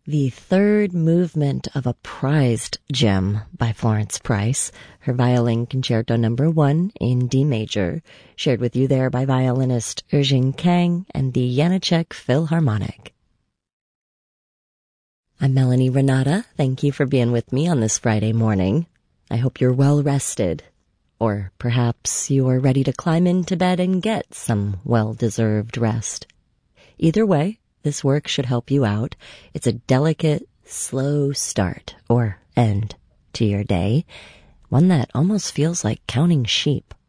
The third movement of a prized gem by Florence Price, her Violin Concerto No. 1 in D major, shared with you there by violinist Erjing Kang and the Janáček Philharmonic. I'm Melanie Renata. Thank you for being with me on this Friday morning. I hope you're well rested, or perhaps you are ready to climb into bed and get some well-deserved rest. Either way, this work should help you out. It's a delicate, slow start or end to your day, one that almost feels like counting sheep.